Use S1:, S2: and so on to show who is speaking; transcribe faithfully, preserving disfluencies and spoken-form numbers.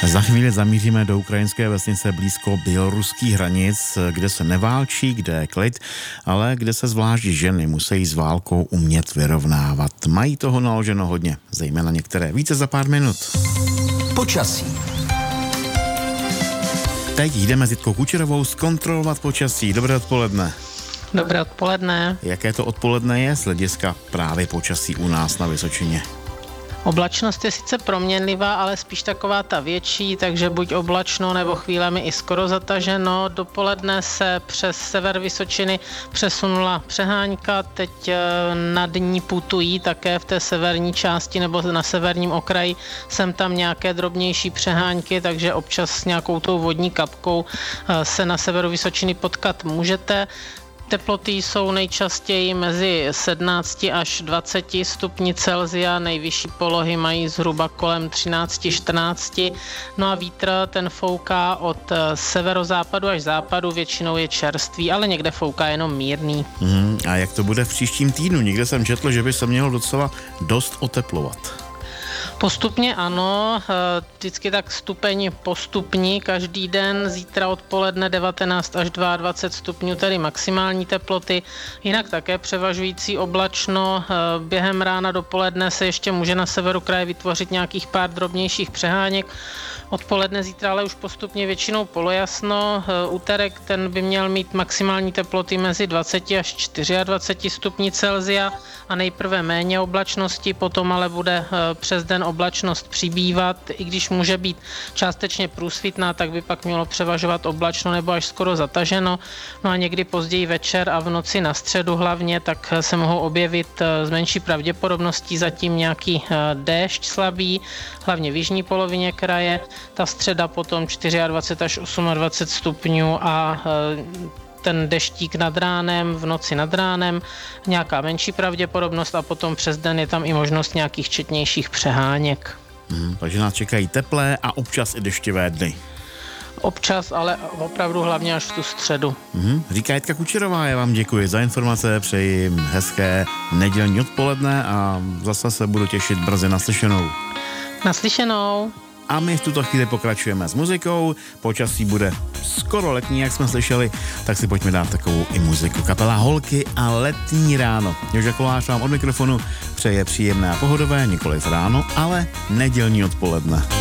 S1: Za chvíli zamíříme do ukrajinské vesnice blízko běloruských hranic, kde se neválčí, kde je klid, ale kde se zvlášť ženy musí s válkou umět vyrovnávat. Mají toho naloženo hodně, zejména některé. Více za pár minut.
S2: Počasí.
S1: Teď jdeme s Jitkou Kučerovou zkontrolovat počasí. Dobré odpoledne.
S3: Dobré odpoledne.
S1: Jaké to odpoledne je z hlediska právě počasí u nás na Vysočině?
S3: Oblačnost je sice proměnlivá, ale spíš taková ta větší, takže buď oblačno nebo chvílemi i skoro zataženo. Dopoledne se přes sever Vysočiny přesunula přehánka, teď nad ní putují také v té severní části nebo na severním okraji. Sem tam nějaké drobnější přehánky, takže občas s nějakou tou vodní kapkou se na severu Vysočiny potkat můžete. Teploty jsou nejčastěji mezi sedmnáct až dvacet stupni Celsia, nejvyšší polohy mají zhruba kolem třináct čtrnáct. No a vítr ten fouká od severozápadu až západu, většinou je čerstvý, ale někde fouká jenom mírný.
S1: Hmm, a jak to bude v příštím týdnu? Někde jsem četl, že by se mělo docela dost oteplovat.
S3: Postupně ano, vždycky tak stupeň postupní, každý den, zítra odpoledne devatenáct až dvacet dva stupňů, tedy maximální teploty, jinak také převažující oblačno, během rána dopoledne se ještě může na severu kraje vytvořit nějakých pár drobnějších přeháněk, odpoledne zítra ale už postupně většinou polojasno, úterek ten by měl mít maximální teploty mezi dvacet až dvacet čtyři stupni Celsia a nejprve méně oblačnosti, potom ale bude přes den oblačnost přibývat, i když může být částečně průsvitná, tak by pak mělo převažovat oblačno nebo až skoro zataženo. No a někdy později večer a v noci na středu hlavně, tak se mohou objevit s menší pravděpodobností zatím nějaký déšť slabý, hlavně v jižní polovině kraje. Ta středa potom dvacet čtyři až dvacet osm stupňů a ten deštík nad ránem, v noci nad ránem, nějaká menší pravděpodobnost a potom přes den je tam i možnost nějakých četnějších přeháněk.
S1: Hmm, takže nás čekají teplé a občas i deštivé dny.
S3: Občas, ale opravdu hlavně až v tu středu.
S1: Hmm, říká Jitka Kučerová, já vám děkuji za informace, přeji hezké nedělní odpoledne a zase se budu těšit brzy naslyšenou.
S3: Naslyšenou.
S1: A my v tuto chvíli pokračujeme s muzikou. Počasí bude skoro letní, jak jsme slyšeli, tak si pojďme dát takovou i muziku. Kapela Holky a Letní ráno. Joža Kolář vám od mikrofonu přeje příjemné a pohodové, nikoliv ráno, ale nedělní odpoledne.